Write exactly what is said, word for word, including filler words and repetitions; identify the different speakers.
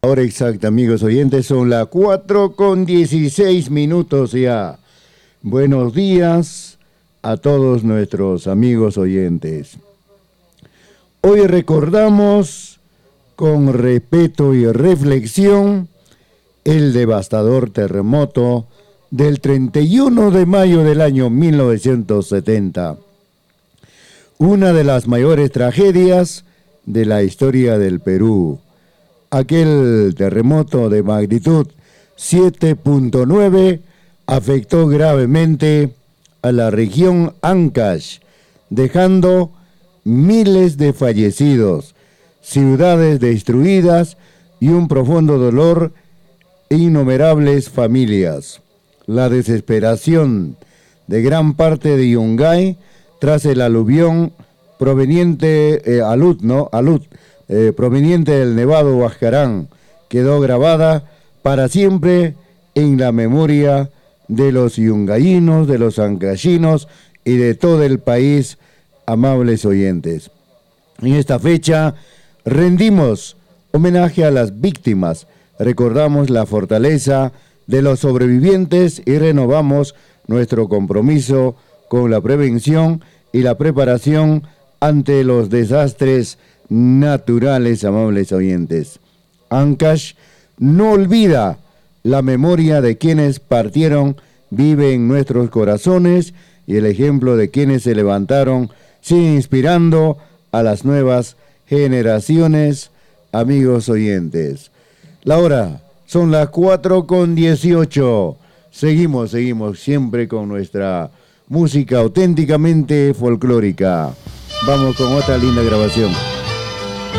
Speaker 1: Ahora exacta, amigos oyentes, son las cuatro con dieciséis minutos ya. Buenos días a todos nuestros amigos oyentes. Hoy recordamos con respeto y reflexión el devastador terremoto del treinta y uno de mayo del año mil novecientos setenta. Una de las mayores tragedias de la historia del Perú. Aquel terremoto de magnitud siete punto nueve afectó gravemente a la región Ancash, dejando miles de fallecidos, ciudades destruidas y un profundo dolor e innumerables familias. La desesperación de gran parte de Yungay tras el aluvión proveniente, eh, alud, ¿no? alud, eh, proveniente del Nevado Huascarán, quedó grabada para siempre en la memoria de los yungayinos, de los ancashinos y de todo el país, amables oyentes. En esta fecha rendimos homenaje a las víctimas, recordamos la fortaleza de los sobrevivientes y renovamos nuestro compromiso con la prevención y la preparación ante los desastres naturales, amables oyentes. Ancash no olvida la memoria de quienes partieron, vive en nuestros corazones y el ejemplo de quienes se levantaron sigue inspirando a las nuevas generaciones, amigos oyentes. La hora son las cuatro con dieciocho. Seguimos, seguimos siempre con nuestra música auténticamente folclórica. Vamos con otra linda grabación.